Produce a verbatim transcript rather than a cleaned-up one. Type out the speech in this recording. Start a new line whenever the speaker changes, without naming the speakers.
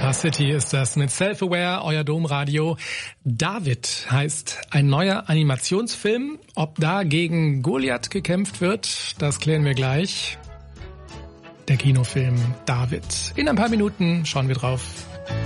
Capital City ist das mit Self-Aware, euer Domradio. David heißt ein neuer Animationsfilm. Ob da gegen Goliath gekämpft wird, das klären wir gleich. Der Kinofilm David. In ein paar Minuten schauen wir drauf.